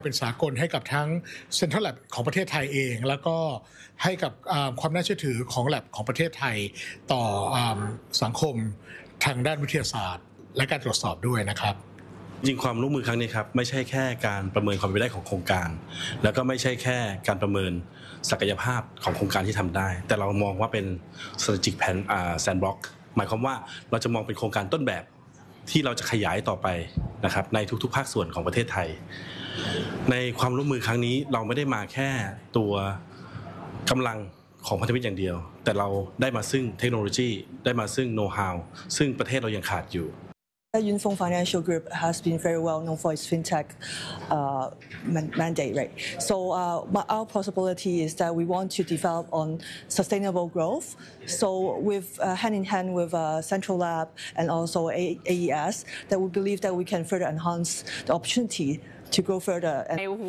เป็นสากลให้กับทั้ง Central Lab ของประเทศไทยเองแล้วก็ให้กับความน่าเชื่อถือของ Lab ของประเทศไทยต่อสังคมทางด้านวิทยาศาสตร์และการตรวจสอบด้วยนะครับจริงความร่วมมือครั้งนี้ครับไม่ใช่แค่การประเมินความเป็นไปได้ของโครงการแล้วก็ไม่ใช่แค่การประเมินศักยภาพของโครงการที่ทำได้แต่เรามองว่าเป็น strategic plan sandbox หมายความว่าเราจะมองเป็นโครงการต้นแบบที่เราจะขยายต่อไปนะครับในทุกๆภาคส่วนของประเทศไทยในความร่วมมือครั้งนี้เราไม่ได้มาแค่ตัวกำลังของพันธมิตรอย่างเดียวแต่เราได้มาซึ่งเทคโนโลยีได้มาซึ่งโน้ตฮาวซึ่งประเทศเรายังขาดอยู่ Yunfeng Financial Group has been very well known for its fintech mandate, right? So our possibility is that we want to develop on sustainable growth. So with hand in hand with Central Lab and also AES, that we believe that we can further enhance the opportunity to grow further. โอ้โห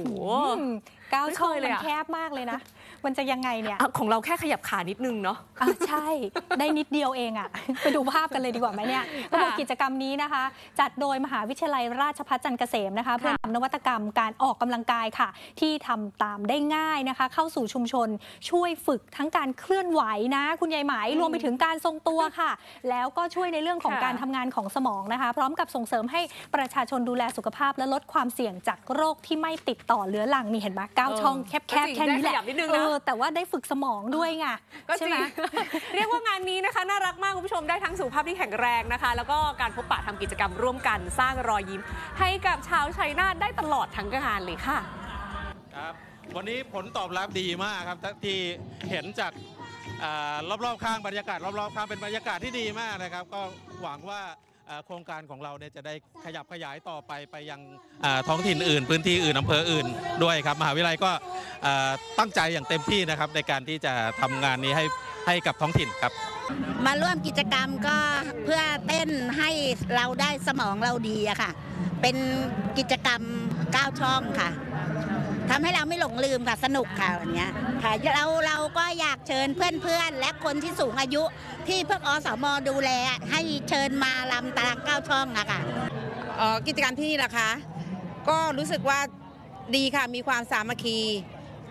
9 ช่องมันแคบมากเลยนะมันจะยังไงเนี่ยของเราแค่ขยับขานิดนึงเนาะใช่ได้นิดเดียวเองไปดูภาพกันเลยดีกว่าไหมเนี่ยก็บอกกิจกรรมนี้นะคะจัดโดยมหาวิทยาลัยราชภัฏจันทร์เกษมนะคะเพื่อนำนวัตกรรมการออกกำลังกายค่ะที่ทำตามได้ง่ายนะคะเข้าสู่ชุมชนช่วยฝึกทั้งการเคลื่อนไหวนะคุณยายหมายรวมไปถึงการทรงตัวค่ะแล้วก็ช่วยในเรื่องของการทำงานของสมองนะคะพร้อมกับส่งเสริมให้ประชาชนดูแลสุขภาพและลดความเสี่ยงจากโรคที่ไม่ติดต่อเรื้อรังนี่เห็นไหม9 ช่องแคบแค่นี้แหละแต่ว่าได้ฝึกสมองด้วยไงใช่ไหมเรียกว่างานนี้นะคะน่ารักมากคุณผู้ชมได้ทั้งสุขภาพที่แข็งแรงนะคะแล้วก็การพบปะทำกิจกรรมร่วมกันสร้างรอยยิ้มให้กับชาวชัยนาทได้ตลอดทั้งงานเลยค่ะครับวันนี้ผลตอบรับดีมากครับที่เห็นจากรอบๆข้างบรรยากาศรอบๆข้างเป็นบรรยากาศที่ดีมากนะครับก็หวังว่าโครงการของเราเนี่ยจะได้ขยับขยายต่อไปยังท้องถิ่นอื่นพื้นที่อื่นอำเภออื่นด้วยครับมหาวิทยาลัยก็ตั้งใจอย่างเต็มที่นะครับในการที่จะทำงานนี้ให้กับท้องถิ่นครับมาร่วมกิจกรรมก็เพื่อเต้นให้เราได้สมองเราดีอะค่ะเป็นกิจกรรม9 ช่องค่ะทำให้เราไม่หลงลืมค่ะสนุกค่ะวันนี้ค่ะเราก็อยากเชิญเพื่อนๆและคนที่สูงอายุที่พวกอสม.ดูแลให้เชิญมาลำตาราง9 ช่องอะค่ะกิจกรรมที่นี่นะคะก็รู้สึกว่าดีค่ะมีความสามัคคี